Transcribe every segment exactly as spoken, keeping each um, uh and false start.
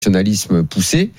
nationalisme poussé.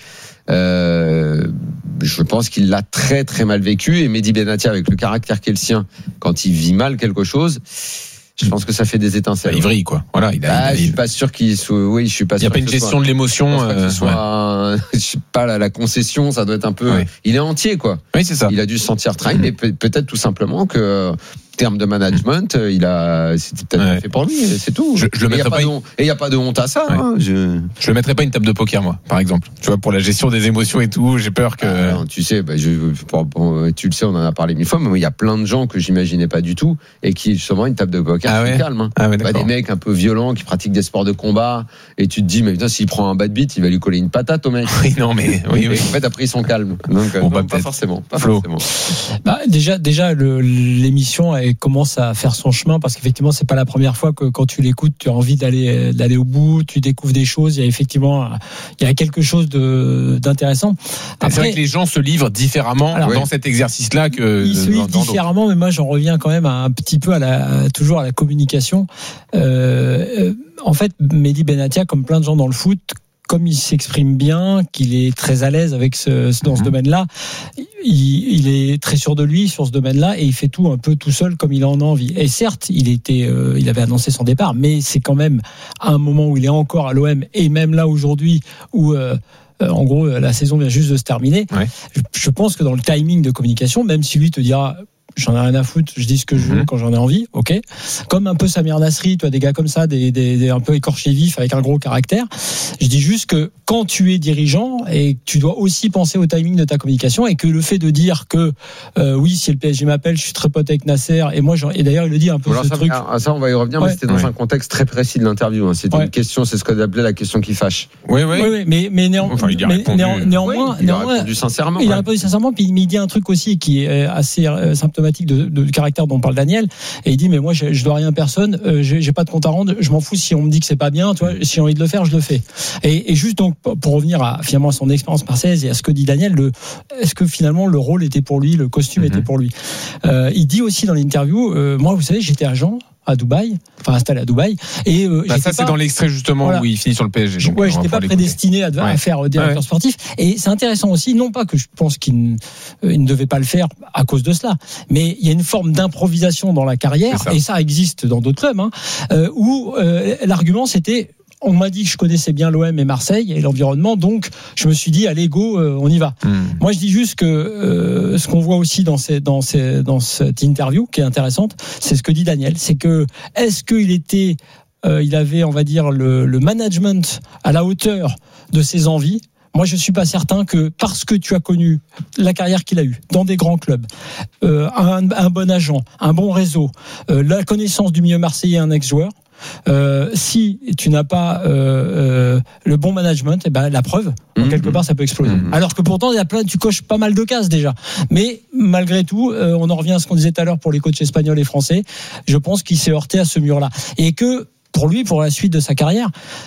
Euh, je pense qu'il l'a très très mal vécu, et Mehdi Benatia, avec le caractère qu'est le sien, quand il vit mal quelque chose, je pense que ça fait des étincelles. Il vrille, quoi. Voilà, il a, ah, il a, je suis pas sûr qu'il soit. Oui, je suis pas. Il n'y a pas une gestion soit, de l'émotion. Je, euh, soit, ouais. Je sais pas, la, la concession, ça doit être un peu. Oui. Il est entier, quoi. Oui, c'est ça. Il a dû se sentir trahi, mais peut- peut-être tout simplement que. En termes de management, il a, c'était peut-être ouais. fait pour lui, c'est tout. Je, je le mettrais et pas. De, et il n'y a pas de honte à ça. Ouais. Hein, je... je le mettrais pas une table de poker, moi, par exemple. Tu vois, pour la gestion des émotions et tout, j'ai peur que. Ah, non, tu sais, bah, je, pour, pour, tu le sais, on en a parlé mille fois, mais il y a plein de gens que j'imaginais pas du tout et qui, justement, une table de poker, ah c'est ouais. calme. Hein. Ah ouais, bah, des mecs un peu violents qui pratiquent des sports de combat, et tu te dis, mais putain, s'il prend un bad beat, il va lui coller une patate au mec. Oui, non, mais oui, oui. Et en fait, après, ils sont calmes. Donc, bon, non, bah, pas forcément. Pas Flo. forcément. Bah, déjà, déjà, le, l'émission elle commence à faire son chemin, parce qu'effectivement c'est pas la première fois que quand tu l'écoutes tu as envie d'aller d'aller au bout, tu découvres des choses, il y a effectivement il y a quelque chose de d'intéressant. Après, c'est vrai que les gens se livrent différemment alors, dans oui. cet exercice-là que ils se livrent différemment, mais moi j'en reviens quand même un petit peu à la toujours à la communication. Euh, en fait, Mehdi Benatia, comme plein de gens dans le foot, comme il s'exprime bien, qu'il est très à l'aise avec ce, dans ce mmh. domaine-là, il, il est très sûr de lui sur ce domaine-là, et il fait tout un peu tout seul comme il en a envie. Et certes, il était, euh, il avait annoncé son départ, mais c'est quand même à un moment où il est encore à l'O M, et même là aujourd'hui où euh, en gros la saison vient juste de se terminer. Ouais. Je, je pense que dans le timing de communication, même si lui te dira j'en ai rien à foutre, je dis ce que je veux mmh. quand j'en ai envie, ok. Comme un peu Samir Nasri, toi, des gars comme ça, des, des, des un peu écorchés vifs avec un gros caractère. Je dis juste que quand tu es dirigeant, et tu dois aussi penser au timing de ta communication, et que le fait de dire que euh, oui, si le P S G m'appelle, je suis très pote avec Nasser, et moi, et d'ailleurs, il le dit un peu alors ce ça, truc. À ça, on va y revenir, ouais. mais c'était dans ouais. un contexte très précis de l'interview. Hein. C'était ouais. une question, c'est ce qu'on appelait la question qui fâche. Oui, oui. oui, oui mais mais, néan... enfin, il mais néan... néanmoins, oui, il néanmoins, a répondu sincèrement. Il ouais. a répondu sincèrement, puis il dit un truc aussi qui est assez euh, symptomatique de, de caractère dont parle Daniel, et il dit mais moi je, je dois rien à personne, euh, j'ai, j'ai pas de compte à rendre, je m'en fous si on me dit que c'est pas bien, tu vois, si j'ai envie de le faire je le fais. Et, et juste donc pour revenir à finalement à son expérience marseillaise et à ce que dit Daniel, le, est-ce que finalement le rôle était pour lui, le costume mm-hmm. était pour lui. Euh, il dit aussi dans l'interview, euh, moi vous savez j'étais agent à Dubaï, enfin installé à Dubaï, et euh, bah ça c'est pas, dans l'extrait justement voilà. où il finit sur le P S G. Donc ouais, j'étais pas prédestiné à, à ouais. faire directeur ouais. sportif, et c'est intéressant aussi, non pas que je pense qu'il ne, euh, il ne devait pas le faire à cause de cela, mais il y a une forme d'improvisation dans la carrière, ça. et ça existe dans d'autres clubs, hein, euh, où euh, l'argument c'était on m'a dit que je connaissais bien l'O M et Marseille et l'environnement, donc je me suis dit allez go, euh, on y va. Mmh. Moi je dis juste que euh, ce qu'on voit aussi dans, ces, dans, ces, dans cette interview qui est intéressante, c'est ce que dit Daniel, c'est que est-ce qu'il était, euh, il avait on va dire le, le management à la hauteur de ses envies. Moi, je suis pas certain que parce que tu as connu la carrière qu'il a eue dans des grands clubs, euh, un, un bon agent, un bon réseau, euh, la connaissance du milieu marseillais, un ex-joueur. Euh, si tu n'as pas euh, euh, le bon management, et ben la preuve, mmh, quelque part, ça peut exploser. Mmh. Alors que pourtant, il y a plein, tu coches pas mal de cases déjà. Mais malgré tout, euh, on en revient à ce qu'on disait tout à l'heure pour les coachs espagnols et français. Je pense qu'il s'est heurté à ce mur-là, et que pour lui, pour la suite de sa carrière,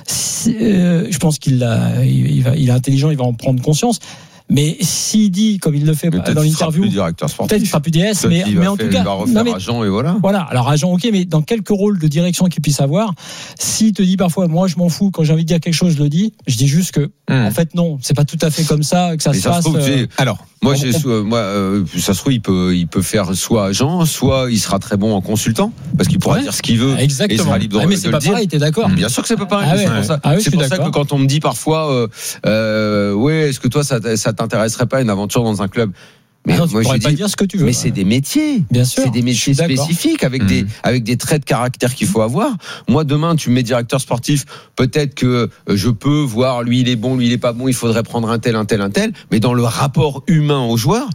euh, je pense qu'il a, il, va, il est intelligent, il va en prendre conscience. Mais s'il dit, comme il le fait dans l'interview, plus directeur sportif. peut-être il sera plus D S, mais, mais en faire, tout cas, il va refaire non, mais, agent et voilà. Voilà. Alors agent, ok, mais dans quelques rôles de direction qu'il puisse avoir, s'il te dit parfois, moi je m'en fous, quand j'ai envie de dire quelque chose, je le dis. Je dis juste que, mmh. en fait, non, c'est pas tout à fait comme ça que ça mais se ça passe. Se trouve, euh, alors. Moi, j'ai, moi, euh, ça se trouve, il peut, il peut faire soit agent, soit il sera très bon en consultant, parce qu'il pourra ouais. dire ce qu'il veut. Exactement. Et il sera libre ah, mais de c'est le pas dire. Pareil, t'es d'accord? Bien sûr que c'est pas pareil. Ah ouais. C'est pour ça, ah oui, c'est pour ça que quand on me dit parfois, euh, euh, ouais, est-ce que toi, ça, ça t'intéresserait pas une aventure dans un club? Mais ah non, tu moi, pourrais je pas dis, dire ce que tu veux. Mais c'est des métiers. Bien sûr. C'est des métiers spécifiques avec mmh. des, avec des traits de caractère qu'il faut avoir. Moi, demain, tu me mets directeur sportif. Peut-être que je peux voir, lui, il est bon, lui, il est pas bon. Il faudrait prendre un tel, un tel, un tel. Mais dans le rapport humain au joueur,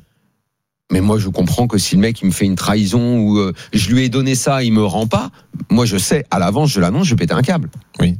mais moi, je comprends que si le mec, il me fait une trahison ou euh, je lui ai donné ça, il me rend pas. Moi, je sais, à l'avance, je l'annonce, je vais péter un câble. Oui.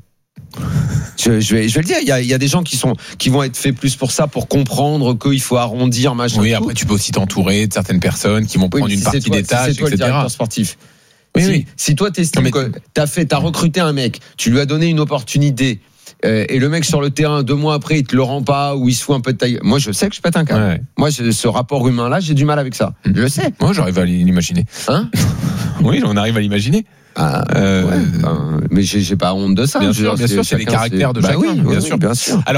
Je, je, vais, je vais le dire, il y a, il y a des gens qui sont, qui vont être faits plus pour ça, pour comprendre qu'il faut arrondir, machin. Oui, tout. après, tu peux aussi t'entourer de certaines personnes qui vont prendre oui, une si partie toi, des tâches, si c'est toi et cetera. Le directeur sportif. Oui, si, oui. si toi, t'estimes non, que t'as fait, t'as recruté un mec, tu lui as donné une opportunité, euh, et le mec sur le terrain, deux mois après, il te le rend pas, ou il se fout un peu de ta gueule. Moi, je sais que je pète un câble. Ouais. Moi, je, ce rapport humain-là, j'ai du mal avec ça. Je le sais. Moi, j'arrive à l'imaginer. Hein? Oui, on arrive à l'imaginer. Ah, euh, ouais, ben, mais j'ai, j'ai pas honte de ça. Bien sûr, bien sûr, c'est les caractères de bah chacun. Oui, bien oui, sûr, bien sûr. Alors,